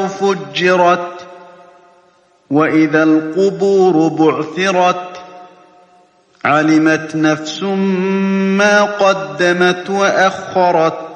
البحار فجرت وإذا القبور بعثرت علمت نفس ما قدمت وأخرت